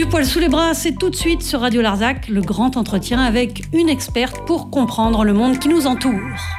Du poil sous les bras, c'est tout de suite sur Radio Larzac, le grand entretien avec une experte pour comprendre le monde qui nous entoure.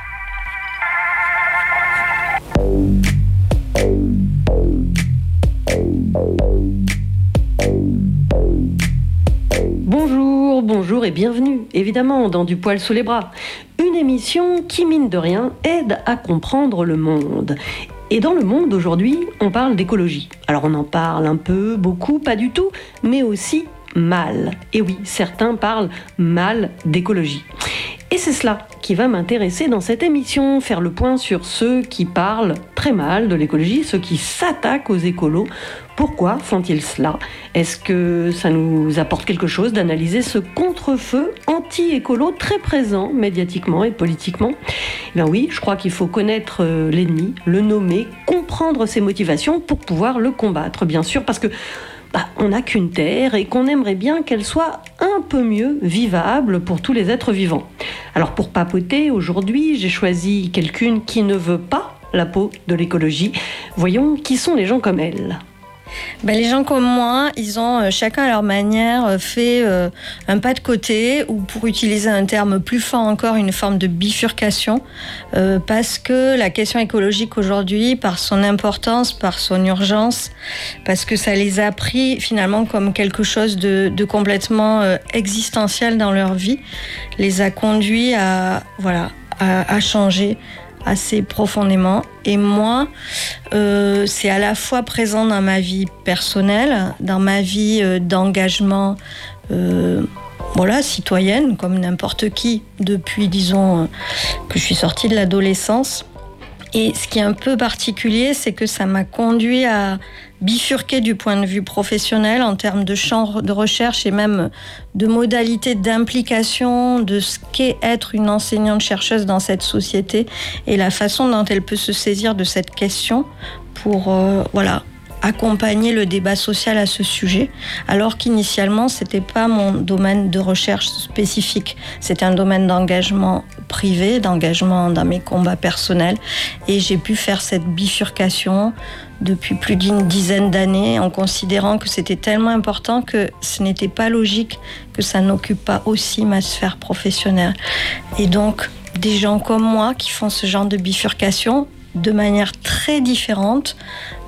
Bonjour et bienvenue, évidemment, dans Du poil sous les bras. Une émission qui, mine de rien, aide à comprendre le monde. Et dans le monde, aujourd'hui, on parle d'écologie. Alors on en parle un peu, beaucoup, pas du tout, mais aussi mal. Et oui, certains parlent mal d'écologie. Et c'est cela qui va m'intéresser dans cette émission, faire le point sur ceux qui parlent très mal de l'écologie, ceux qui s'attaquent aux écolos. Pourquoi font-ils cela ? Est-ce que ça nous apporte quelque chose d'analyser ce contre-feu anti-écolo très présent médiatiquement et politiquement ? Eh bien oui, je crois qu'il faut connaître l'ennemi, le nommer, comprendre ses motivations pour pouvoir le combattre, bien sûr, parce que on n'a qu'une terre et qu'on aimerait bien qu'elle soit un peu mieux vivable pour tous les êtres vivants. Alors pour papoter, aujourd'hui, j'ai choisi quelqu'une qui ne veut pas la peau de l'écologie. Voyons qui sont les gens comme elle. Les gens comme moi, ils ont chacun à leur manière fait un pas de côté, ou pour utiliser un terme plus fort encore, une forme de bifurcation, parce que la question écologique aujourd'hui, par son importance, par son urgence, parce que ça les a pris finalement comme quelque chose de complètement existentiel dans leur vie, les a conduits à changer assez profondément. Et moi, c'est à la fois présent dans ma vie personnelle, dans ma vie d'engagement citoyenne, comme n'importe qui, depuis, disons, que je suis sortie de l'adolescence. Et ce qui est un peu particulier, c'est que ça m'a conduit à bifurquer du point de vue professionnel en termes de champ de recherche et même de modalités d'implication de ce qu'est être une enseignante-chercheuse dans cette société et la façon dont elle peut se saisir de cette question pour accompagner le débat social à ce sujet, alors qu'initialement, c'était pas mon domaine de recherche spécifique. C'était un domaine d'engagement privé, d'engagement dans mes combats personnels. Et j'ai pu faire cette bifurcation depuis plus d'une dizaine d'années, en considérant que c'était tellement important que ce n'était pas logique que ça n'occupe pas aussi ma sphère professionnelle. Et donc, des gens comme moi qui font ce genre de bifurcation, de manière très différente,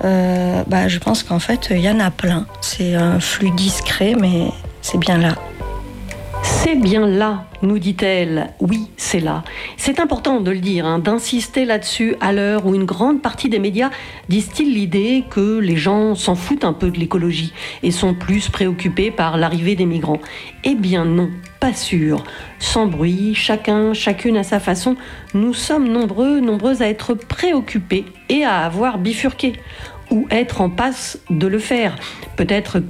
je pense qu'en fait, il y en a plein. C'est un flux discret, mais c'est bien là. C'est bien là, nous dit-elle. Oui, c'est là. C'est important de le dire, d'insister là-dessus à l'heure où une grande partie des médias distillent l'idée que les gens s'en foutent un peu de l'écologie et sont plus préoccupés par l'arrivée des migrants. Eh bien non, pas sûr. Sans bruit, chacune à sa façon, nous sommes nombreuses à être préoccupés et à avoir bifurqué, ou être en passe de le faire. Peut-être